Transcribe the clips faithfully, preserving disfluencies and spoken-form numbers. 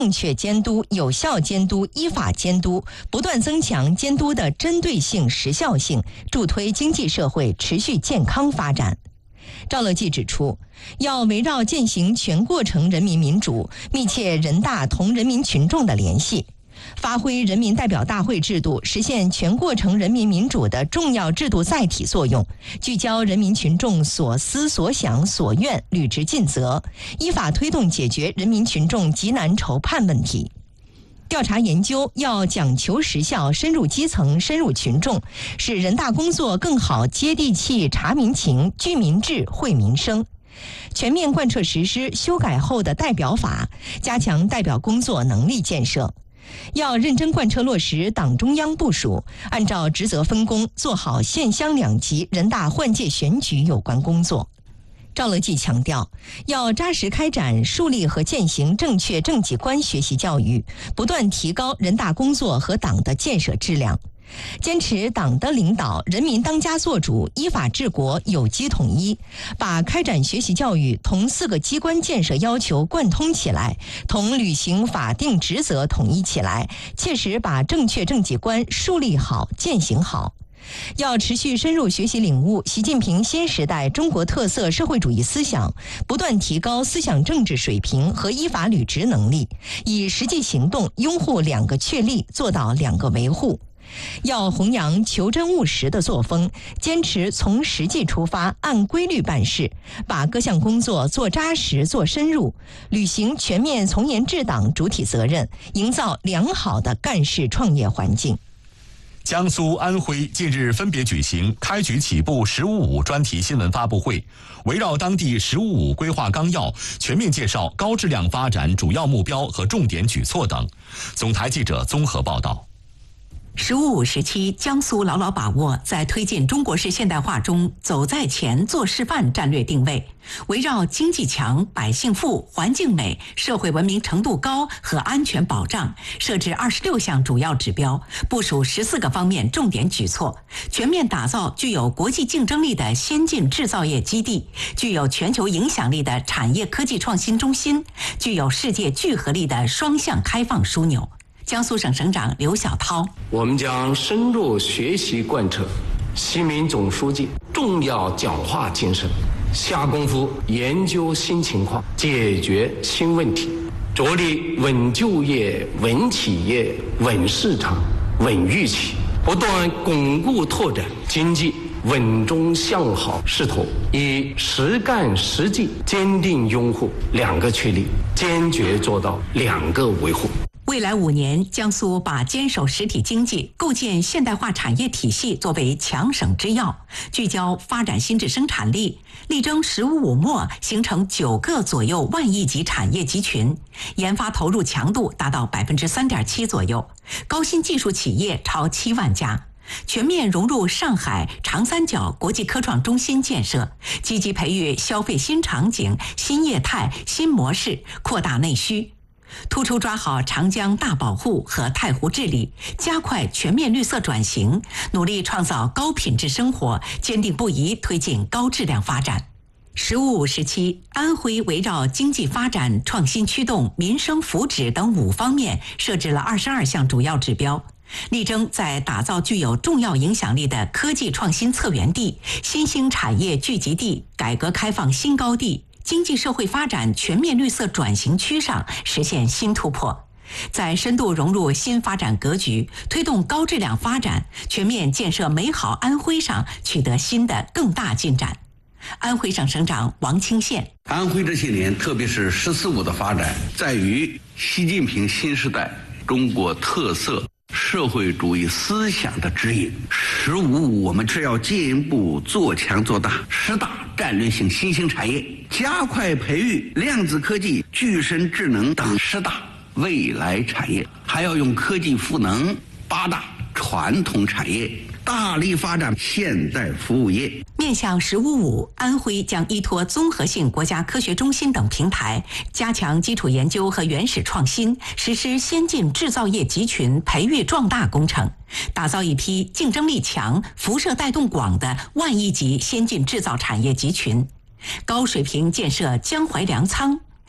正确监督、有效监督、依法监督，不断增强监督的针对性、时效性，助推经济社会持续健康发展。赵乐际指出，要围绕践行全过程人民民主，密切人大同人民群众的联系，发挥人民代表大会制度实现全过程人民民主的重要制度载体作用，聚焦人民群众所思所想所愿，履职尽责，依法推动解决人民群众急难愁盼问题。调查研究要讲求实效，深入基层，深入群众，使人大工作更好接地气、察民情、聚民智、惠民生。全面贯彻实施修改后的代表法，加强代表工作能力建设。要认真贯彻落实党中央部署，按照职责分工，做好县乡两级人大换届选举有关工作。赵乐际强调，要扎实开展树立和践行正确政绩观学习教育，不断提高人大工作和党的建设质量，坚持党的领导、人民当家作主、依法治国、有机统一，把开展学习教育同四个机关建设要求贯通起来，同履行法定职责统一起来，切实把正确政绩观树立好、践行好。要持续深入学习领悟习近平新时代中国特色社会主义思想，不断提高思想政治水平和依法履职能力，以实际行动拥护两个确立，做到两个维护。要弘扬求真务实的作风，坚持从实际出发，按规律办事，把各项工作做扎实、做深入，履行全面从严治党主体责任，营造良好的干事创业环境。 江苏、安徽近日分别举行开局起步“十五五”专题新闻发布会，围绕当地“十五五”规划纲要，全面介绍高质量发展主要目标和重点举措等。总台记者综合报道。 十五五时期，江苏牢牢把握在推进中国式现代化中走在前、做示范战略定位，围绕经济强、百姓富、环境美、社会文明程度高和安全保障，设置二十六项主要指标，部署十四个方面重点举措，全面打造具有国际竞争力的先进制造业基地，具有全球影响力的产业科技创新中心，具有世界聚合力的双向开放枢纽。江苏省省长刘晓涛， 我们将深入学习贯彻习民总书记重要讲话精神，下功夫研究新情况，解决新问题，着力稳就业、稳企业、稳市场、稳预期，不断巩固拓展经济稳中向好势头，以实干实际坚定拥护两个确立，坚决做到两个维护。 未来五年，江苏把坚守实体经济、构建现代化产业体系作为强省之要，聚焦发展新质生产力，力争“十五五”末形成九个左右万亿级产业集群，研发投入强度达到百分之三点七左右，高新技术企业超七万家。全面融入上海、长三角国际科创中心建设，积极培育消费新场景、新业态、新模式，扩大内需。突出抓好长江大保护和太湖治理，加快全面绿色转型，努力创造高品质生活，坚定不移推进高质量发展。十五五时期，安徽围绕经济发展、创新驱动、民生福祉等五方面设置了二十二项主要指标，力争在打造具有重要影响力的科技创新策源地、新兴产业聚集地、改革开放新高地、经济社会发展全面绿色转型区上实现新突破，在深度融入新发展格局、推动高质量发展、全面建设美好安徽上取得新的更大进展。安徽省省长王清县， 安徽这些年，特别是“十四五”的发展，在于习近平新时代中国特色社会主义思想的指引。十五五，我们是要进一步做强做大十大战略性新兴产业，加快培育量子科技、具身智能等十大未来产业，还要用科技赋能八大传统产业，大力发展现代服务业。 面向“十五五”，安徽将依托综合性国家科学中心等平台，加强基础研究和原始创新，实施先进制造业集群培育壮大工程，打造一批竞争力强、辐射带动广的万亿级先进制造产业集群，高水平建设江淮粮仓，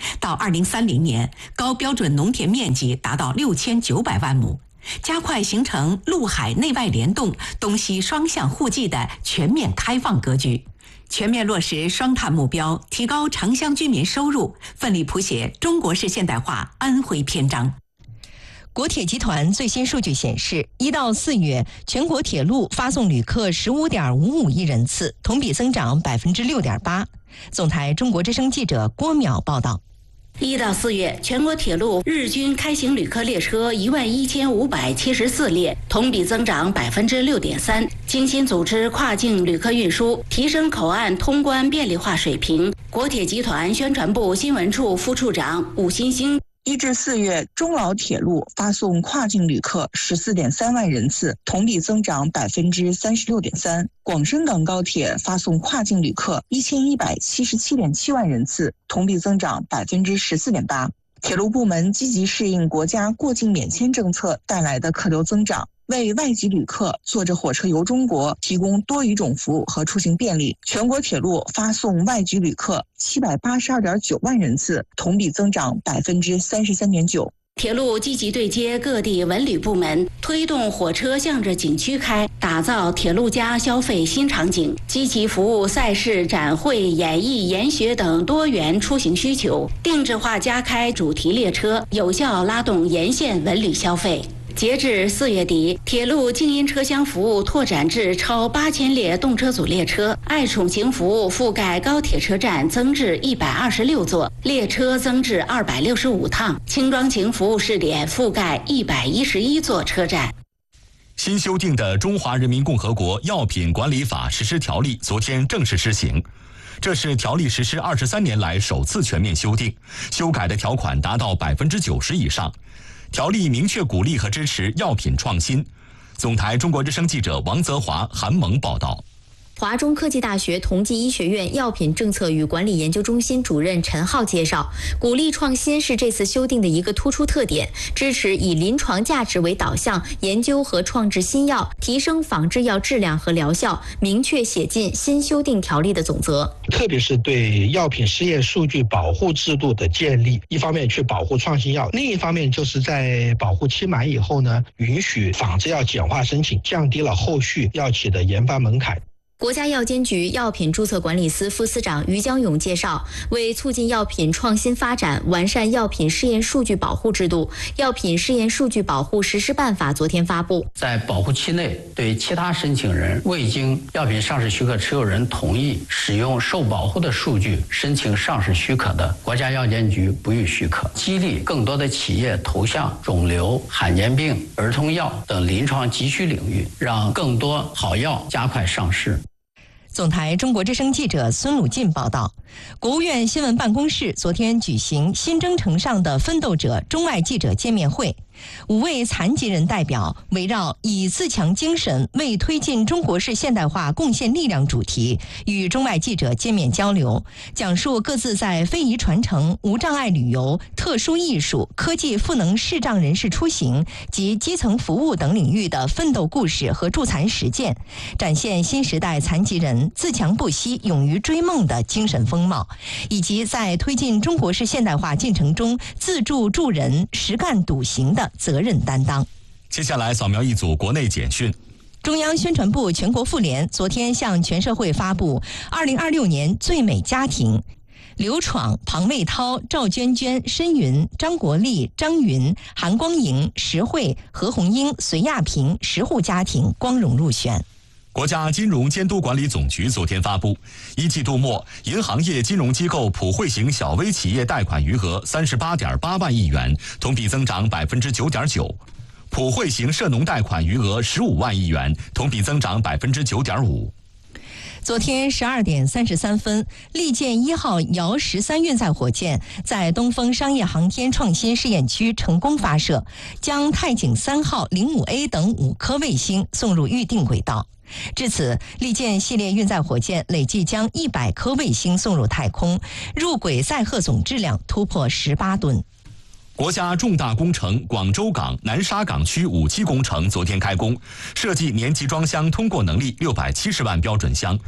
到二零三零年，高标准农田面积达到六千九百万亩，加快形成陆海内外联动、东西双向互济的全面开放格局，全面落实双碳目标，提高城乡居民收入，奋力谱写中国式现代化安徽篇章。 国铁集团最新数据显示，一到四月，全国铁路发送旅客十五点五五亿人次，同比增长百分之六点八。总台中国之声记者郭淼报道。 一到四月，全国铁路日均开行旅客列车一万一千五百七十四列，同比增长百分之六点三。精心组织跨境旅客运输，提升口岸通关便利化水平。国铁集团宣传部新闻处副处长武新兴。 一至四月，中老铁路发送跨境旅客十四点三万人次，同比增长百分之三十六点三。广深港高铁发送跨境旅客一千一百七十七点七万人次，同比增长百分之十四点八。铁路部门积极适应国家过境免签政策带来的客流增长，为外籍旅客坐着火车游中国提供多语种服务和出行便利。全国铁路发送外籍旅客七百八十二点九万人次，同比增长百分之三十三点九。 铁路积极对接各地文旅部门，推动火车向着景区开，打造铁路加消费新场景，积极服务赛事、展会、演艺、研学等多元出行需求，定制化加开主题列车，有效拉动沿线文旅消费。截至四月底，铁路静音车厢服务拓展至超八千列动车组列车，爱宠型服务覆盖高铁车站增至一百二十六座，列车增至二百六十五趟，轻装型服务试点覆盖一百一十一座车站。 新修订的《中华人民共和国药品管理法实施条例》昨天正式施行。这是条例实施二十三年来首次全面修订，修改的条款达到百分之九十以上。条例明确鼓励和支持药品创新。总台中国之声记者王泽华、韩萌报道。 华中科技大学同济医学院药品政策与管理研究中心主任陈浩介绍，鼓励创新是这次修订的一个突出特点，支持以临床价值为导向研究和创制新药，提升仿制药质量和疗效，明确写进新修订条例的总则。 特别是对药品试验数据保护制度的建立，一方面去保护创新药，另一方面就是在保护期满以后呢，允许仿制药简化申请，降低了后续药企的研发门槛。 国家药监局药品注册管理司副司长于江勇介绍，为促进药品创新发展，完善药品试验数据保护制度，药品试验数据保护实施办法昨天发布。 在保护期内，对其他申请人未经药品上市许可持有人同意使用受保护的数据申请上市许可的，国家药监局不予许可，激励更多的企业投向肿瘤、罕见病、儿童药等临床急需领域，让更多好药加快上市。 总台中国之声记者孙鲁进报道，国务院新闻办公室昨天举行新征程上的奋斗者中外记者见面会，五位残疾人代表围绕以自强精神为推进中国式现代化贡献力量主题，与中外记者见面交流，讲述各自在非遗传承、无障碍旅游、特殊艺术、科技赋能视障人士出行及基层服务等领域的奋斗故事和助残实践，展现新时代残疾人自强不息、勇于追梦的精神风貌，以及在推进中国式现代化进程中自助助人、实干笃行的责任担当。 接下来扫描一组国内简讯。 中央宣传部全国妇联昨天向全社会发布二零二六年最美家庭，刘闯、庞卫涛、赵娟娟、申云、张国立、张云、韩光莹、石慧、何红英、隋亚平十户家庭光荣入选。 国家金融监督管理总局昨天发布，一季度末，银行业金融机构普惠型小微企业贷款余额三十八点八万亿元，同比增长百分之九点九；普惠型涉农贷款余额十五万亿元，同比增长百分之九点五。 昨天十二点三十三分，利剑一号遥十三运载火箭在东风商业航天创新试验区成功发射，将太井三号、零五 A 等五颗卫星送入预定轨道。至此，利剑系列运载火箭累计将一百颗卫星送入太空，入轨载荷总质量突破十八吨。 国家重大工程广州港南沙港区五期工程昨天开工，设计年集装箱通过能力六百七十万标准箱，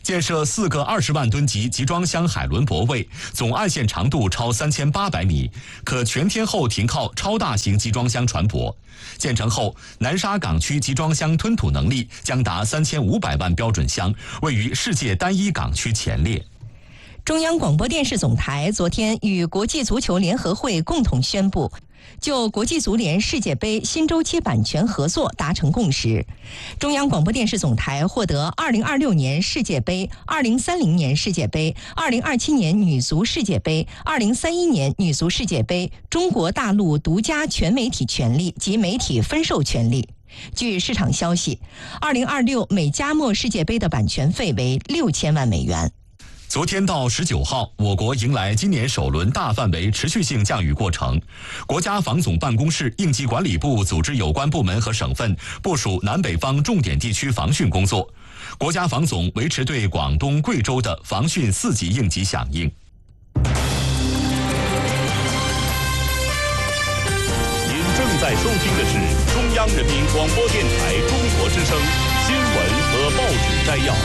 建设四个二十万吨级集装箱海轮泊位，总岸线长度超三千八百米，可全天候停靠超大型集装箱船舶。建成后，南沙港区集装箱吞吐能力将达三千五百万标准箱，位于世界单一港区前列。 中央广播电视总台昨天与国际足球联合会共同宣布，就国际足联世界杯新周期版权合作达成共识。中央广播电视总台获得二零二六年世界杯、二零三零年世界杯、二零二七年女足世界杯、二零三一年女足世界杯中国大陆独家全媒体权利及媒体分授权利。据市场消息，二零二六美加墨世界杯的版权费为六千万美元。 昨天到十九号，我国迎来今年首轮大范围持续性降雨过程。国家防总办公室应急管理部组织有关部门和省份部署南北方重点地区防汛工作。国家防总维持对广东、贵州的防汛四级应急响应。 您正在收听的是中央人民广播电台中国之声新闻和报纸摘要。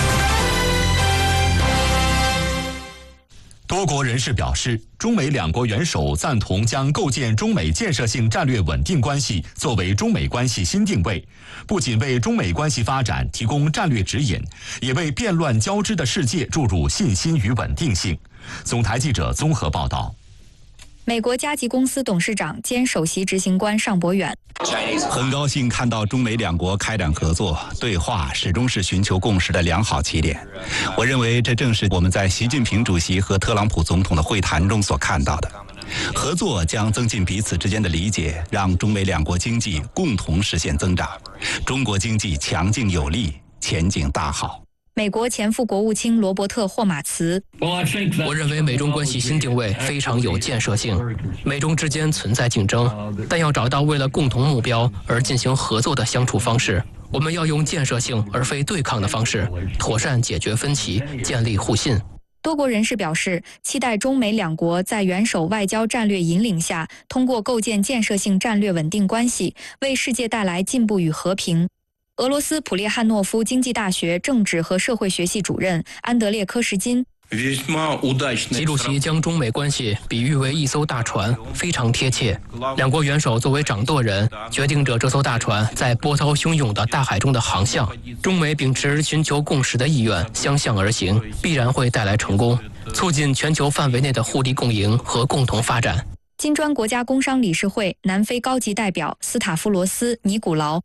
多国人士表示，中美两国元首赞同将构建中美建设性战略稳定关系作为中美关系新定位，不仅为中美关系发展提供战略指引，也为变乱交织的世界注入信心与稳定性。总台记者综合报道。 美国嘉吉公司董事长兼首席执行官尚博远： 很高兴看到中美两国开展合作对话，始终是寻求共识的良好起点。我认为这正是我们在习近平主席和特朗普总统的会谈中所看到的。合作将增进彼此之间的理解，让中美两国经济共同实现增长，中国经济强劲有力，前景大好。 美国前副国务卿罗伯特·霍马茨： 我认为美中关系新定位非常有建设性。美中之间存在竞争，但要找到为了共同目标而进行合作的相处方式。我们要用建设性而非对抗的方式，妥善解决分歧，建立互信。 多国人士表示，期待中美两国在元首外交战略引领下，通过构建建设性战略稳定关系，为世界带来进步与和平。俄罗斯普列汉诺夫经济大学政治和社会学系主任安德烈科什金： 习主席将中美关系比喻为一艘大船，非常贴切。两国元首作为掌舵人，决定着这艘大船在波涛汹涌的大海中的航向。中美秉持寻求共识的意愿，相向而行，必然会带来成功，促进全球范围内的互利共赢和共同发展。 金砖国家工商理事会南非高级代表斯塔夫罗斯·尼古劳：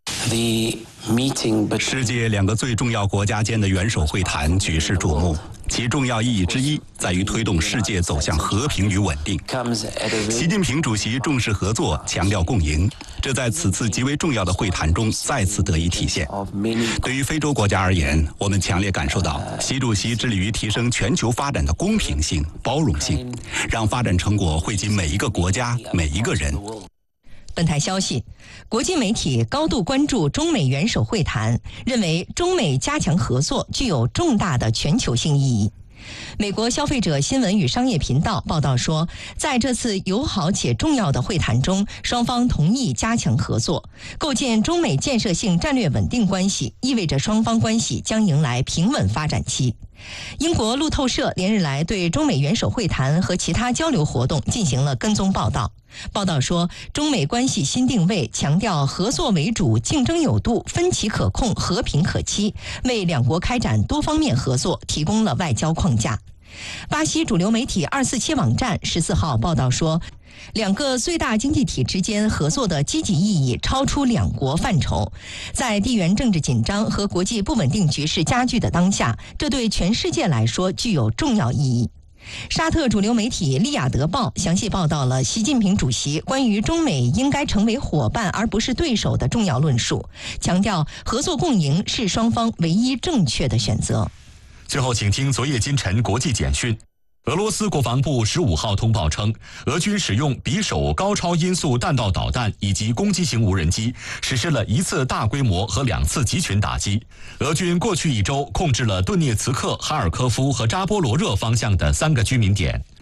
世界两个最重要国家间的元首会谈举世瞩目，其重要意义之一在于推动世界走向和平与稳定。习近平主席重视合作，强调共赢，这在此次极为重要的会谈中再次得以体现。对于非洲国家而言，我们强烈感受到习主席致力于提升全球发展的公平性、包容性，让发展成果惠及每一个国家、每一个人。 本台消息，国际媒体高度关注中美元首会谈，认为中美加强合作具有重大的全球性意义。美国消费者新闻与商业频道报道说，在这次友好且重要的会谈中，双方同意加强合作，构建中美建设性战略稳定关系，意味着双方关系将迎来平稳发展期。英国路透社连日来对中美元首会谈和其他交流活动进行了跟踪报道。报道说，中美关系新定位强调合作为主、竞争有度、分歧可控、和平可期，为两国开展多方面合作提供了外交框架。巴西主流媒体二四七网站十四号报道说，两个最大经济体之间合作的积极意义超出两国范畴，在地缘政治紧张和国际不稳定局势加剧的当下，这对全世界来说具有重要意义。沙特主流媒体《利雅得报》详细报道了习近平主席关于中美应该成为伙伴而不是对手的重要论述，强调合作共赢是双方唯一正确的选择。 最后，请听昨夜今晨国际简讯。俄罗斯国防部十五号通报称，俄军使用匕首高超音速弹道导弹以及攻击型无人机，实施了一次大规模和两次集群打击。俄军过去一周控制了顿涅茨克、哈尔科夫和扎波罗热方向的三个居民点。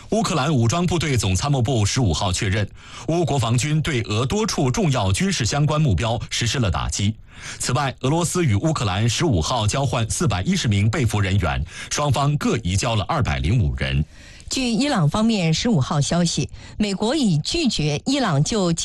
乌克兰武装部队总参谋部十五号确认，乌国防军对俄多处重要军事相关目标实施了打击。此外，俄罗斯与乌克兰十五号交换四百一十名被俘人员，双方各移交了二百零五人。 据伊朗方面十五号消息，美国已拒绝伊朗就